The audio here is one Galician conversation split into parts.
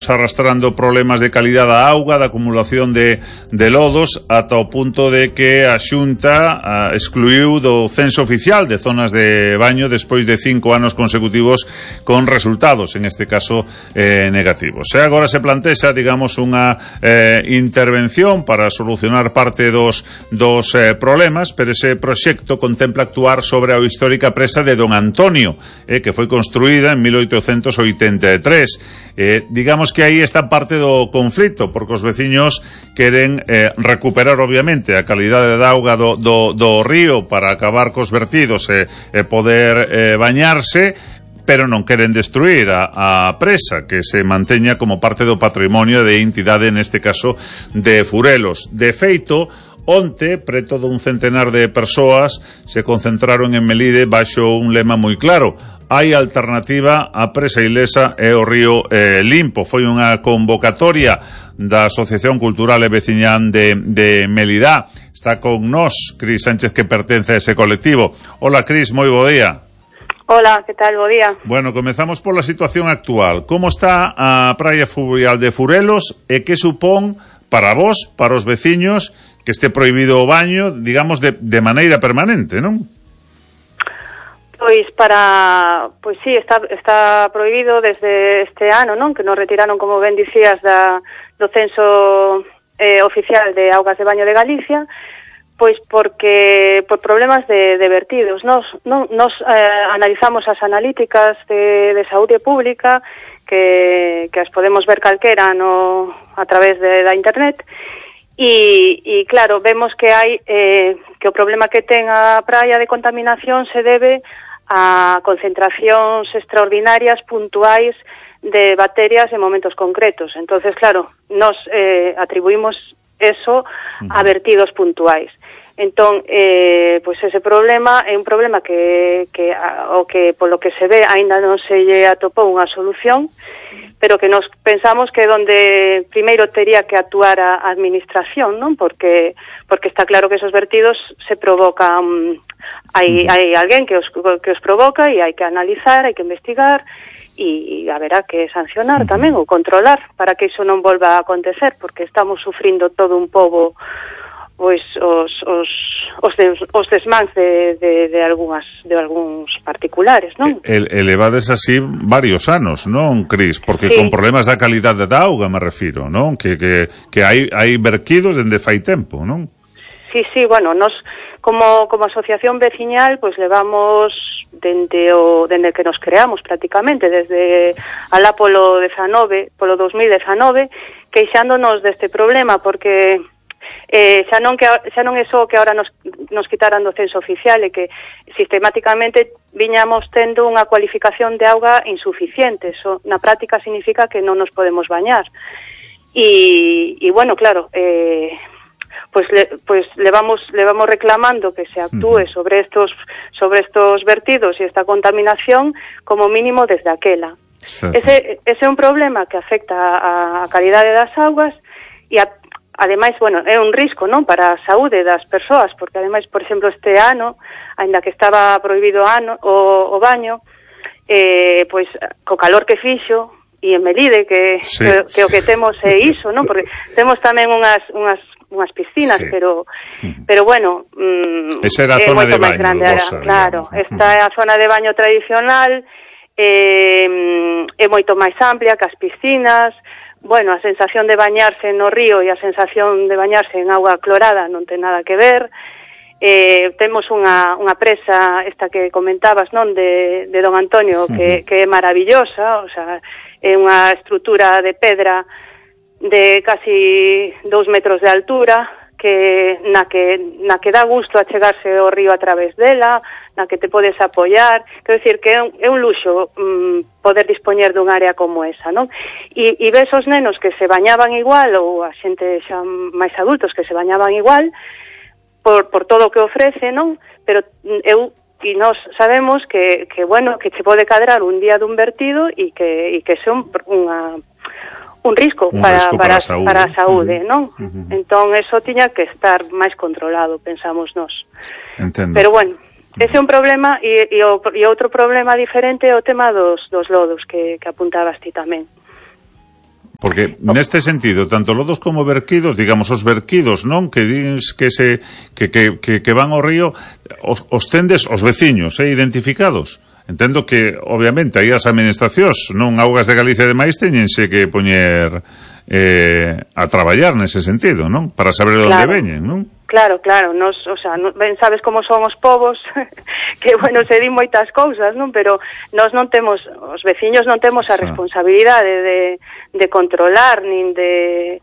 arrastrando problemas de calidad da auga, da acumulación de lodos, ata o punto de que a Xunta excluiu do censo oficial de zonas de baño despois de 5 anos consecutivos con resultados, en este caso, negativos. E agora se plantexa, digamos, unha intervención para solucionar parte dos problemas, pero ese proxecto contempla actuar sobre a histórica presa de Don Antonio, que foi construída en 1883. Digamos que aí está parte do conflito, porque os veciños queren recuperar, obviamente, a calidade da auga do río para acabar cos vertidos e poder bañarse, pero non queren destruir a presa, que se manteña como parte do patrimonio de entidade, neste caso, de Furelos. De feito, onte, preto dun centenar de persoas se concentraron en Melide baixo un lema moi claro: hai alternativa á presa ilesa e o río limpo. Foi unha convocatoria da Asociación Cultural e Veciñán de Melidá. Está con nós Cris Sánchez, que pertence a ese colectivo. Hola, Cris, moi bo día. Hola, que tal? Bo día. Bueno, comezamos pola situación actual. Como está a praia fluvial de Furelos e que supón para vos, para os veciños, que este prohibido o baño, digamos, de maneira permanente, non? Pois sí, está prohibido desde este ano, non? Que nos retiraron, como ben dicías, do censo oficial de augas de baño de Galicia, pois porque por problemas de vertidos. Nos analizamos as analíticas de saúde pública, que as podemos ver calquera a través da internet, e claro, vemos que hai que o problema que ten a praia de contaminación se debe a concentracións extraordinarias puntuais de bacterias en momentos concretos. Entonces, claro, nos atribuímos eso a vertidos puntuais. Entón, pois ese problema é un problema que polo que se ve aínda non se lle atopou unha solución, pero que nos pensamos que onde primeiro tería que actuar a administración, non? Porque está claro que esos vertidos se provocan, hai alguén que os provoca, e hai que analizar, hai que investigar, e haberá que sancionar tamén ou controlar para que iso non volva a acontecer, porque estamos sufrindo todo un pobo pois os desmans de algúns particulares, non? Elevades así varios anos, non, Cris? Porque sí, con problemas da calidade da auga, me refiro, non? Que hai verquidos dende fai tempo, non? Sí, bueno, nos como asociación veciñal, pois levamos dende que nos creamos prácticamente, desde alá polo 2019, queixándonos deste problema, porque xa non é só que ahora nos quitaran do censo oficial, e que sistemáticamente viñamos tendo unha cualificación de auga insuficiente. Eso na práctica significa que non nos podemos bañar. E bueno, claro, pois levamos reclamando que se actúe sobre estos vertidos e esta contaminación como mínimo desde aquela. Sí. Ese é un problema que afecta a calidade das augas, e ademais, bueno, é un risco, non, para a saúde das persoas, porque ademais, por exemplo, este ano, aínda que estaba prohibido o baño, pois co calor que fixo, e en Melide, que o que temos é iso, non? Porque temos tamén unhas piscinas, sí, pero bueno, esa era a zona de baño, claro, esta é a zona de baño tradicional, é moito máis amplia que as piscinas. Bueno, a sensación de bañarse no río e a sensación de bañarse en auga clorada non ten nada que ver. Temos unha presa, esta que comentabas, non, de Don Antonio, que é maravillosa, o sea, é unha estrutura de pedra de casi 2 metros de altura, na que dá gusto achegarse ao río a través dela, na que te podes apoiar. Quero dicir que é un luxo poder dispoñer dun área como esa, non? E ves os nenos que se bañaban igual, ou a xente xa máis adultos que se bañaban igual, por todo o que ofrece, non? Pero nós sabemos que bueno, que che pode cadrar un día dun vertido e que son un risco para a saúde, non? Entón, eso tiña que estar máis controlado, pensamos nós. Entendo. Pero bueno, ese é un problema, e outro problema diferente é o tema dos lodos que apuntabas ti tamén. Porque neste sentido, tanto lodos como verquidos, digamos, os verquidos, non? Que van ao río, os tendes os veciños, identificados. Entendo que, obviamente, aí as administracións, non Augas de Galicia e demais, teñense que poñer a traballar nese sentido, non? Para saber de onde veñen, non? Claro, nos, o sea, ben sabes como son os povos, que, bueno, se din moitas cousas, non? Pero nós non temos, os veciños non temos a responsabilidade de controlar, nin de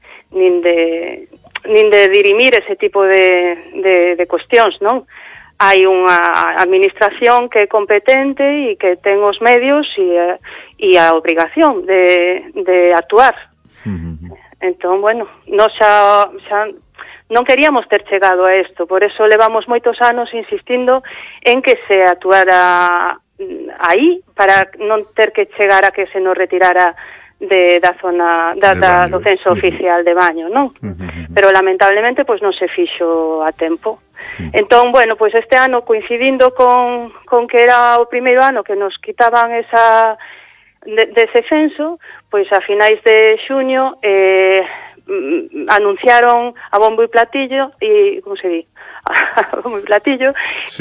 dirimir ese tipo de cuestións, non? Hai unha administración que é competente e que ten os medios e a obrigación de actuar. Entón, bueno, nós xa non queríamos ter chegado a isto, por eso levamos moitos anos insistindo en que se actuara aí, para non ter que chegar a que se nos retirara da zona do censo oficial de Baño, non? Pero lamentablemente pois non se fixo a tempo. Entón, bueno, pois este ano, coincidindo con que era o primeiro ano que nos quitaban dese censo, pois a finais de xuño anunciaron a bombo e platillo como se di? A bombo e platillo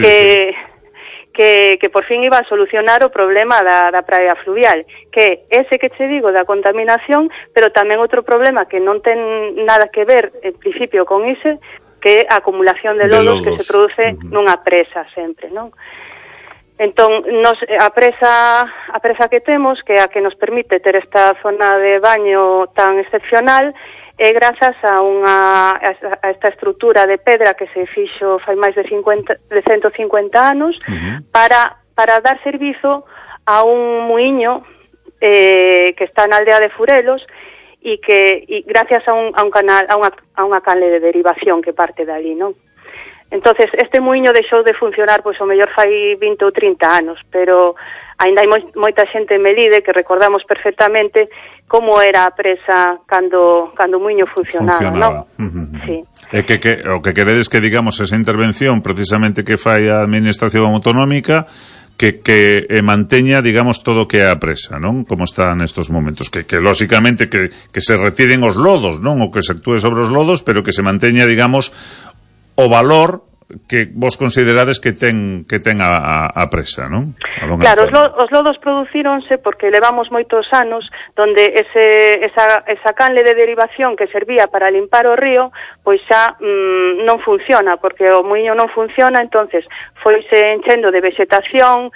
que por fin iba a solucionar o problema da praia fluvial, que ese que che digo da contaminación, pero tamén outro problema que non ten nada que ver en principio con ese, que é a acumulación de lodos que se produce nunha presa sempre, non? Entón, a presa que temos, que é a que nos permite ter esta zona de baño tan excepcional, é grazas a esta estrutura de pedra que se fixo fai máis de 150 anos para dar servizo a un muiño que está na aldea de Furelos e gracias a unha canle de derivación que parte dali, non? Entonces, este muiño deixou de funcionar, pois, o mellor fai 20 ou 30 anos, pero ainda hai moita xente en Melide que recordamos perfectamente como era a presa cando o muiño funcionaba. Non? Sí. E o que queredes que, digamos, esa intervención precisamente que fai a Administración Autonómica que manteña, digamos, todo o que é a presa, non? Como está nestos momentos, que lóxicamente que se retiren os lodos, non? O que se actúe sobre os lodos, pero que se manteña, digamos, o valor que vos considerades que ten a presa, non? Claro, os lodos producíronse porque levamos moitos anos donde esa canle de derivación que servía para limpar o río, pois xa non funciona, porque o muiño non funciona, entonces foise enchendo de vegetación,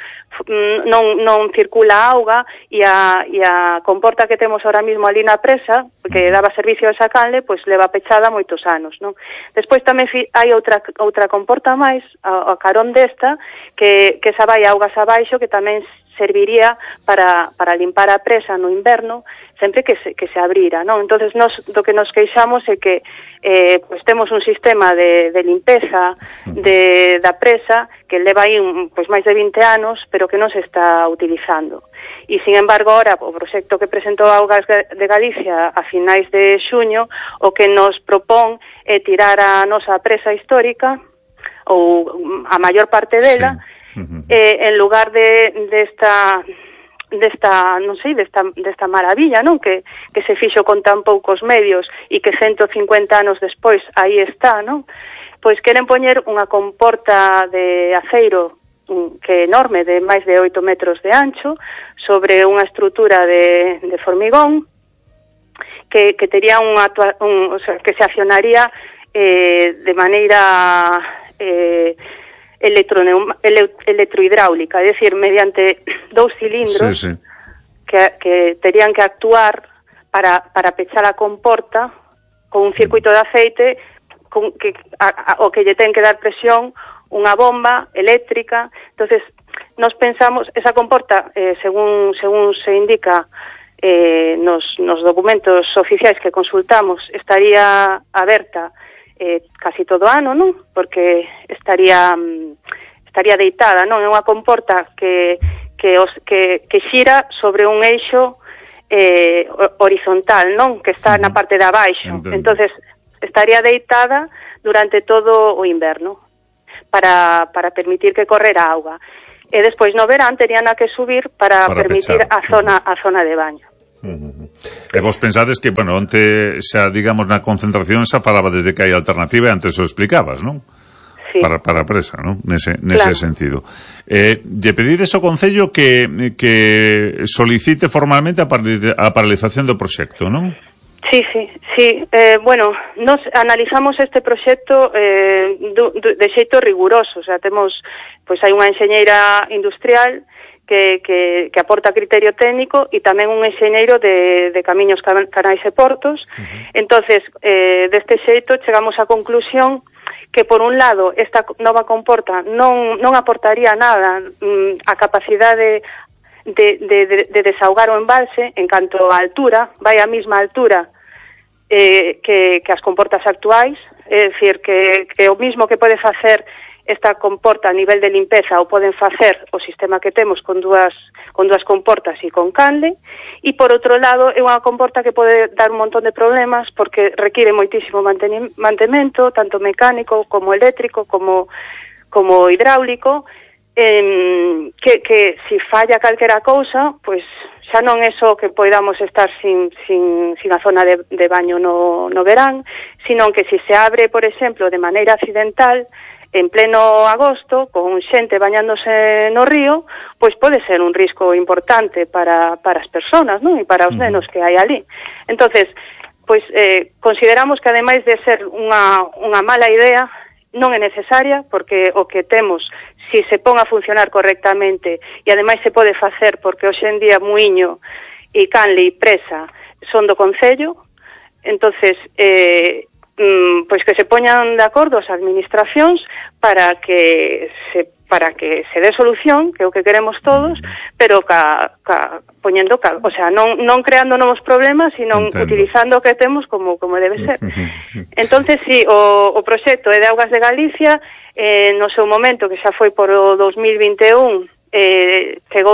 non circula auga e a comporta que temos ahora mismo ali na presa, que daba servicio a esa canle, pois leva pechada moitos anos, non? Despois tamén hai outra comporta máis a carón desta que esa vai augas abaixo, que tamén serviría para limpar a presa no inverno sempre que se abrira, non? Entonces nós do que nos queixamos é que pois temos un sistema de limpeza da presa que leva aí pois máis de 20 anos, pero que non se está utilizando. E, sin embargo, ahora o proxecto que presentou Augas de Galicia a finais de xuño, o que nos propón é tirar a nosa presa histórica ou a maior parte dela, en lugar desta non sei, desta maravilla, non? Que se fixo con tan poucos medios e que 150 anos despois aí está, non? Pois queren poñer unha comporta de aceiro que é enorme, de máis de 8 metros de ancho, sobre unha estrutura de formigón que tería o sea, que se accionaría de maneira electrohidráulica, é dicir, mediante 2 cilindros que terían que actuar para pechar a comporta con un circuito de aceite o que lle ten que dar presión unha bomba eléctrica. Entonces, nos pensamos, esa comporta, según se indica nos documentos oficiais que consultamos, estaría aberta casi todo ano, non? Porque estaría deitada, non? É unha comporta que xira sobre un eixo horizontal, non? Que está na parte de abaixo. Entonces, estaría deitada durante todo o inverno para permitir que correra a auga. E despois no verán terían a que subir para permitir a zona de baño. E vos pensades que, bueno, onte xa, digamos, na concentración xa falaba desde que hai alternativa e antes o explicabas, non? Sí. Para a presa, non? Nese sentido. Lle pedides ao Concello que solicite formalmente a paralización do proxecto, non? Sí. Bueno, nos analizamos este proxecto de xeito riguroso, o sea, temos, pois hai unha enxeñeira industrial que aporta criterio técnico e tamén un enxeñeiro de camiños, canais e portos. Entonces, deste xeito chegamos á conclusión que, por un lado, esta nova comporta non aportaría nada a capacidade de desahogar o embalse en canto á altura, vai á mesma altura que as comportas actuais, é dicir, que o mismo que pode facer esta comporta a nivel de limpeza o poden facer o sistema que temos con dúas comportas e con canle, e por outro lado é unha comporta que pode dar un montón de problemas porque require moitísimo mantemento, tanto mecánico como eléctrico como hidráulico, que se falla calquera cousa, pois xa non é só que poidamos estar sin a zona de baño no verán, sino que se abre, por exemplo, de maneira accidental en pleno agosto, con xente bañándose no río, pois pode ser un risco importante para as persoas, non? E para os nenos que hai ali. Entonces, pois consideramos que ademais de ser unha mala idea, non é necesaria, porque o que temos, si se pon a funcionar correctamente, e ademais se pode facer, porque hoxe en día Muiño e Canle e Presa son do Concello, entonces pois que se poñan de acordo as administracións para que se dé solución, que é o que queremos todos, pero poñendo, o sea, non creando novos problemas, sino utilizando o que temos como debe ser. Entonces, sí, o proxecto é de Augas de Galicia, no seu momento, que xa foi por o 2021, chegou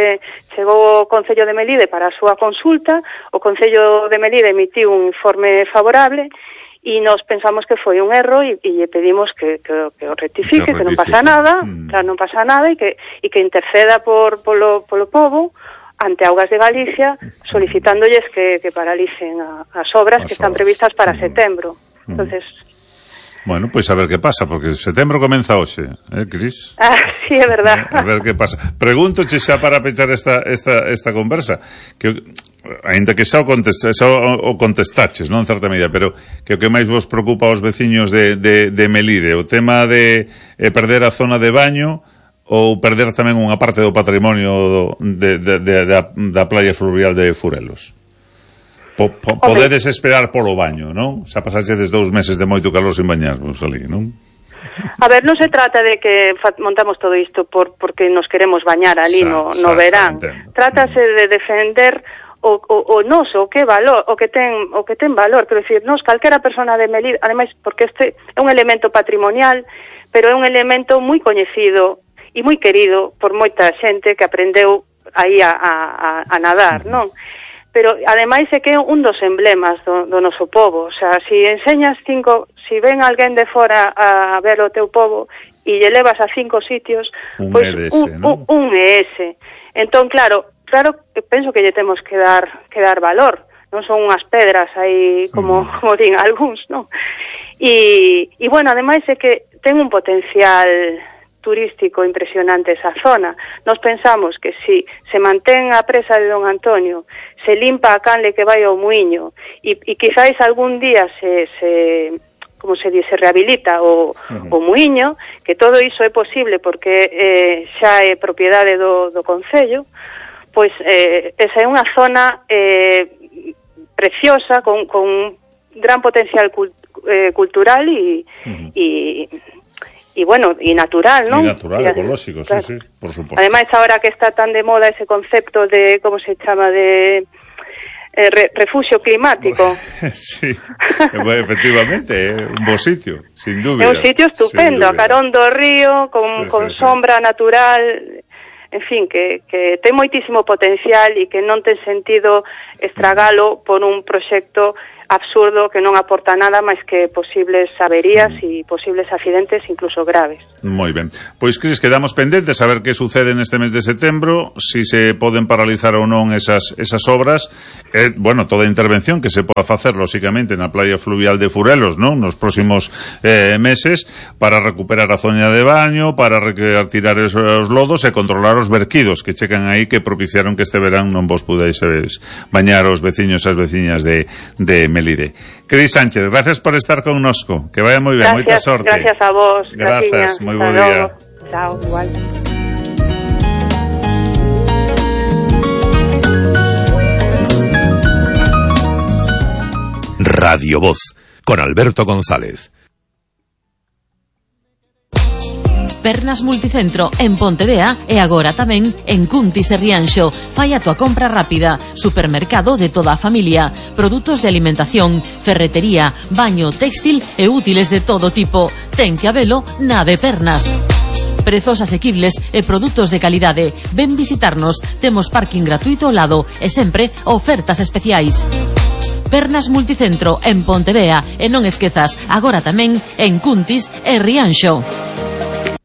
o Concello de Melide para a súa consulta, o Concello de Melide emitiu un informe favorable, e nos pensamos que foi un erro e lle pedimos que o rectifique, que non pasa nada, non pasa nada, e que interceda polo pobo ante Augas de Galicia, solicitándolles que paralicen as obras que están previstas para setembro. Entonces, bueno, pois a ver que pasa, porque setembro comeza hoxe, Cris? Sí, é verdad. A ver que pasa. Pregúntoche xa para pechar esta conversa, que aínda que xa o contestaches, non, en certa medida, pero que o que máis vos preocupa aos veciños de Melide, o tema de perder a zona de baño ou perder tamén unha parte do patrimonio da playa fluvial de Furelos. Podedes esperar polo baño, non? Xa pasaxedes 2 meses de moito calor sin bañarvos ali, non? A ver, non se trata de que montamos todo isto porque nos queremos bañar ali no verán. Trátase de defender o noso, o que valor, o que ten valor, quero dicir, nos calquera persona de Melide, ademais porque este é un elemento patrimonial, pero é un elemento moi coñecido e moi querido por moita xente que aprendeu aí a nadar, non? Pero ademais é que é un dos emblemas do noso pobo, o sea, si enseñas si ven alguén de fora a ver o teu pobo e lle levas a 5 sitios, pois un é ese. Entón, claro, penso que lle temos que dar valor, non son unhas pedras aí como din algúns, non? E bueno, ademais é que ten un potencial turístico impresionante esa zona. Nos pensamos que si se mantén a presa de Don Antonio, se limpa a canle que vai ao Muiño e quizáis algún día se como se dice, rehabilita o Muiño, que todo iso é posible porque xa é propiedade do Concello, pois esa é unha zona preciosa con gran potencial cultural e bueno, e natural, non? E natural, ecolóxico, claro. Sí, por suposto. Ademais, agora que está tan de moda ese concepto de, como se chama, de refugio climático. Sí, efectivamente, é un bo sitio, sin dúbida. É un sitio estupendo, a carón do río, con sombra natural, en fin, que ten moitísimo potencial e que non ten sentido estragalo por un proxecto absurdo que non aporta nada máis que posibles averías e posibles accidentes, incluso graves. Moi ben. Pois, Cris, quedamos pendentes a ver que sucede neste mes de setembro, si se poden paralizar ou non esas obras, bueno, toda intervención que se poda facer, lóxicamente, na playa fluvial de Furelos, non? Nos próximos meses, para recuperar a zona de baño, para retirar os lodos e controlar os verquidos que checan aí, que propiciaron que este verán non vos pudeis bañar os veciños e as veciñas de Melide. Cris Sánchez, gracias por estar connosco. Que vaya moi ben, moita sorte. Gracias a vos. Grazas, moi bo día. Chao, igual. Radio Voz, con Alberto González. Pernas Multicentro en Pontevea e agora tamén en Cuntis e Rianxo. Fai a tua compra rápida. Supermercado de toda a familia. Produtos de alimentación, ferretería, baño, textil e útiles de todo tipo. Ten que habelo na de Pernas. Prezos asequibles e produtos de calidade. Ven visitarnos. Temos parking gratuito ao lado e sempre ofertas especiais. Pernas Multicentro en Pontevea e non esquezas, agora tamén en Cuntis e Rianxo.